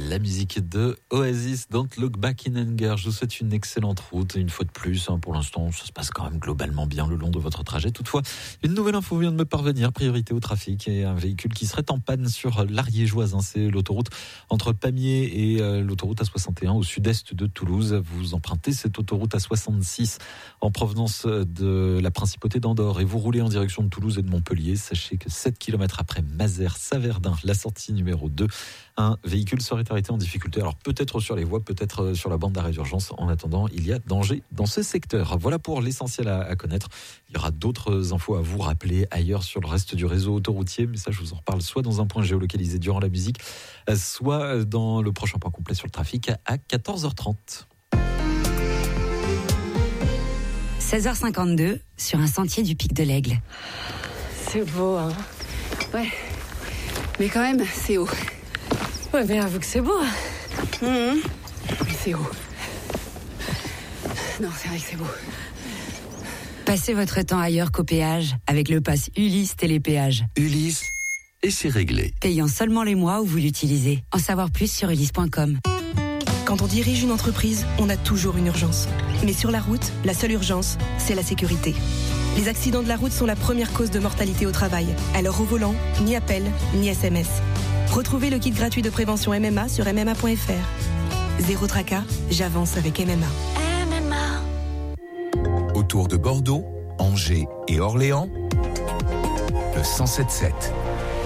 La musique de Oasis, Don't Look Back in Anger. Je vous souhaite une excellente route. Une fois de plus, pour l'instant, ça se passe quand même globalement bien le long de votre trajet. Toutefois, une nouvelle info vient de me parvenir. Priorité au trafic et un véhicule qui serait en panne sur l'Ariégeoise. C'est l'autoroute entre Pamiers et l'autoroute A61 au sud-est de Toulouse. Vous empruntez cette autoroute A66 en provenance de la principauté d'Andorre et vous roulez en direction de Toulouse et de Montpellier. Sachez que 7 km après Mazères-Saverdin, la sortie numéro 2, un véhicule serait arrêté en difficulté. Alors peut-être sur les voies, peut-être sur la bande d'arrêt d'urgence. En attendant, il y a danger dans ce secteur. Voilà pour l'essentiel à connaître. Il y aura d'autres infos à vous rappeler ailleurs sur le reste du réseau autoroutier. Mais ça, je vous en reparle soit dans un point géolocalisé durant la musique, soit dans le prochain point complet sur le trafic à 14h30. 16h52 sur un sentier du Pic de l'Aigle. C'est beau, hein. Ouais. Mais quand même, c'est haut. Ouais, mais avoue que c'est beau. Mais c'est haut. Non, c'est vrai que c'est beau. Passez votre temps ailleurs qu'au péage avec le pass Ulysse Télépéage. Ulysse, et c'est réglé. Payant seulement les mois où vous l'utilisez. En savoir plus sur ulysse.com. Quand on dirige une entreprise, on a toujours une urgence. Mais sur la route, la seule urgence, c'est la sécurité. Les accidents de la route sont la première cause de mortalité au travail. Alors au volant, ni appel, ni SMS. Retrouvez le kit gratuit de prévention MMA sur MMA.fr. Zéro tracas, j'avance avec MMA. Autour de Bordeaux, Angers et Orléans, le 107.7.